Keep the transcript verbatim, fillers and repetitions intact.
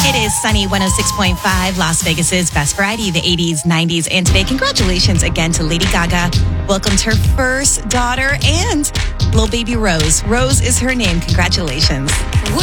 It is Sunny one oh six point five, Las Vegas's best variety, the eighties, nineties, and today. Congratulations again to Lady Gaga. Welcomed her first daughter and little baby Rose. Rose is her name. Congratulations.